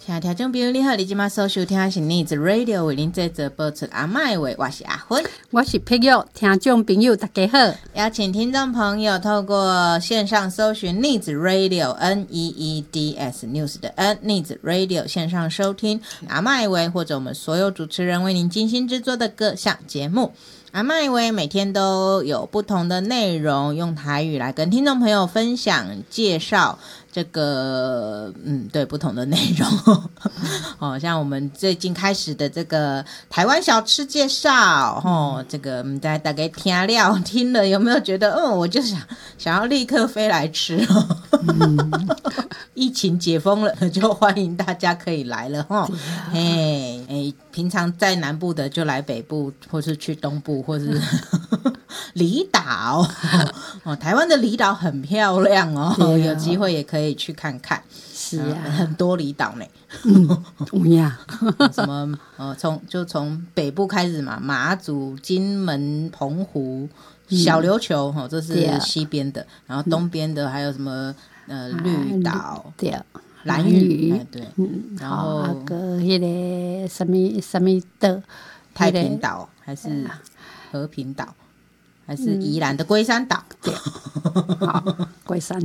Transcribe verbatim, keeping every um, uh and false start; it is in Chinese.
听听众朋友你好，你今晚所收听的是 Needs Radio 为您制作播出阿麦话，我是阿芬， 我是佩玉。听众朋友大家好， 邀请听众朋友透过线上搜寻 Needs Radio N E E D S News 的 N Needs Radio 线上收听阿麦话，或者我们所有主持人为您精心制作的各项节目。阿麦威每天都有不同的内容，用台语来跟听众朋友分享介绍这个嗯对不同的内容哦，像我们最近开始的这个台湾小吃介绍哦，这个大家大概听了听了有没有觉得嗯我就想想要立刻飞来吃哦、嗯、疫情解封了就欢迎大家可以来了哦，嘿哎平常在南部的就来北部或是去东部或是离岛哦，台湾的离岛很漂亮哦，哦有机会也可以去看看。 是啊， 嗯、很多离岛呢。 嗯，有呀， 什么呃，从就从北部开始嘛，马祖、金门、澎湖、小琉球，哈、嗯哦，这是西边的，然后东边的还有什么呃绿岛、 对。 兰屿，哎对， 嗯， 然后啊个迄个什么什么岛， 太平岛还是和平岛，还是宜兰的龟山岛？ 对，好，龟山。